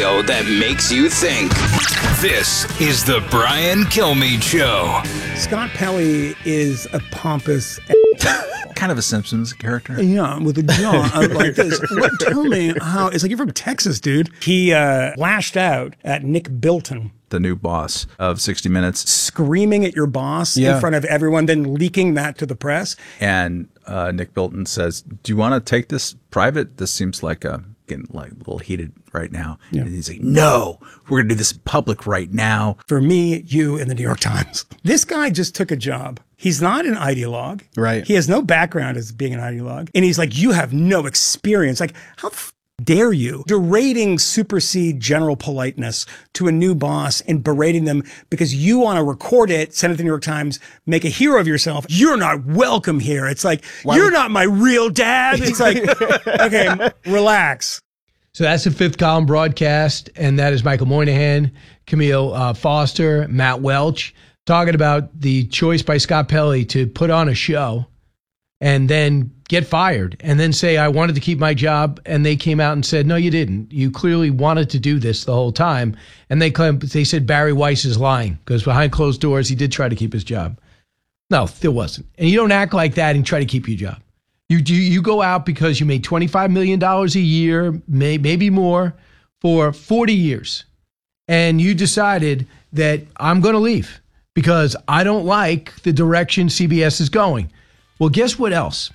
radio that makes you think. This is the Brian Kilmeade Show. Scott Pelley is a pompous kind of a Simpsons character. Yeah, with a jaw like this. Tell me how. It's like you're from Texas, dude. He lashed out at Nick Bilton, the new boss of 60 Minutes. Screaming at your boss in front of everyone, then leaking that to the press. And Nick Bilton says, do you want to take this private? This seems like getting like a little heated right now. Yeah. And he's like, no, we're going to do this in public right now. For me, you, and the New York Times. This guy just took a job. He's not an ideologue. Right. He has no background as being an ideologue. And he's like, you have no experience. Like, how dare you? Derading supersede general politeness to a new boss and berating them because you want to record it, send it to the New York Times, make a hero of yourself. You're not welcome here. It's like, you're not my real dad. It's like, okay, relax. So that's the Fifth Column broadcast, and that is Michael Moynihan, Camille Foster, Matt Welch, talking about the choice by Scott Pelley to put on a show and then get fired and then say, I wanted to keep my job. And they came out and said, no, you didn't. You clearly wanted to do this the whole time. And they said Barry Weiss is lying because behind closed doors, he did try to keep his job. No, there wasn't. And you don't act like that and try to keep your job. You go out because you made $25 million a year, maybe more, for 40 years. And you decided that I'm going to leave because I don't like the direction CBS is going. Well, guess what else?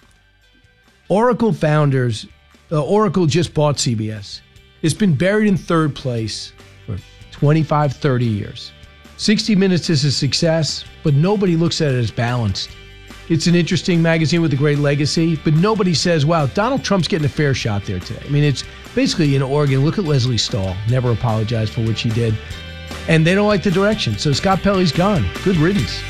Oracle founders, Oracle just bought CBS. It's been buried in third place for 25, 30 years. 60 Minutes is a success, but nobody looks at it as balanced. It's an interesting magazine with a great legacy, but nobody says, wow, Donald Trump's getting a fair shot there today. I mean, it's basically in Oregon. Look at Leslie Stahl. Never apologized for what she did. And they don't like the direction. So Scott Pelley's gone. Good riddance.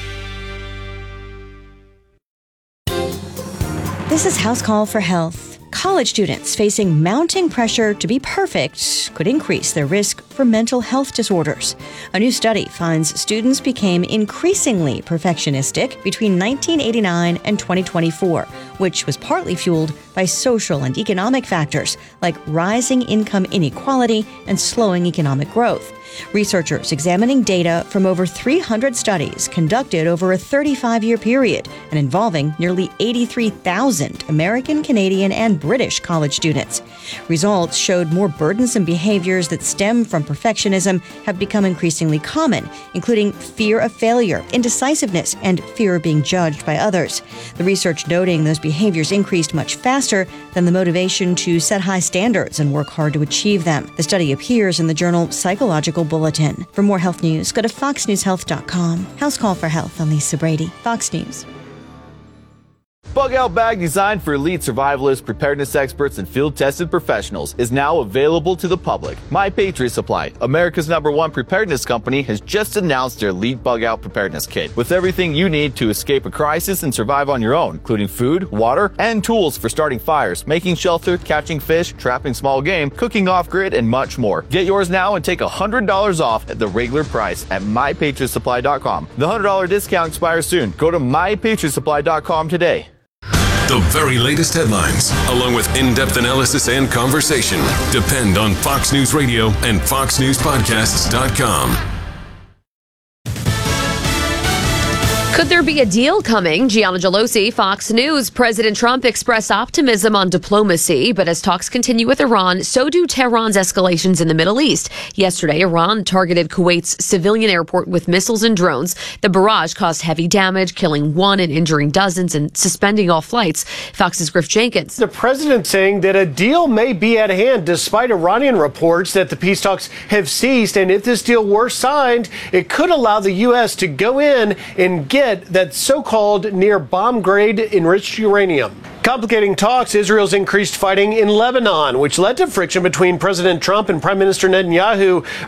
This is House Call for Health. College students facing mounting pressure to be perfect could increase their risk for mental health disorders. A new study finds students became increasingly perfectionistic between 1989 and 2024, which was partly fueled by social and economic factors like rising income inequality and slowing economic growth. Researchers examining data from over 300 studies conducted over a 35-year period and involving nearly 83,000 American, Canadian, and British college students. Results showed more burdensome behaviors that stem from perfectionism have become increasingly common, including fear of failure, indecisiveness, and fear of being judged by others. The research noting those behaviors increased much faster than the motivation to set high standards and work hard to achieve them. The study appears in the journal Psychological Bulletin. For more health news, go to foxnewshealth.com. House Call for Health. I'm Lisa Brady, Fox News. Bug Out Bag, designed for elite survivalists, preparedness experts, and field-tested professionals, is now available to the public. My Patriot Supply, America's #1 preparedness company, has just announced their Elite Bug Out Preparedness Kit, with everything you need to escape a crisis and survive on your own, including food, water, and tools for starting fires, making shelter, catching fish, trapping small game, cooking off-grid, and much more. Get yours now and take $100 off at the regular price at MyPatriotSupply.com. The $100 discount expires soon. Go to MyPatriotSupply.com today. The very latest headlines, along with in-depth analysis and conversation, depend on Fox News Radio and FoxNewsPodcasts.com. Could there be a deal coming? Gianna Gelosi, Fox News. President Trump expressed optimism on diplomacy, but as talks continue with Iran, so do Tehran's escalations in the Middle East. Yesterday, Iran targeted Kuwait's civilian airport with missiles and drones. The barrage caused heavy damage, killing one and injuring dozens and suspending all flights. Fox's Griff Jenkins. The president saying that a deal may be at hand despite Iranian reports that the peace talks have ceased. And if this deal were signed, it could allow the U.S. to go in and get that so-called near bomb-grade enriched uranium. Complicating talks, Israel's increased fighting in Lebanon, which led to friction between President Trump and Prime Minister Netanyahu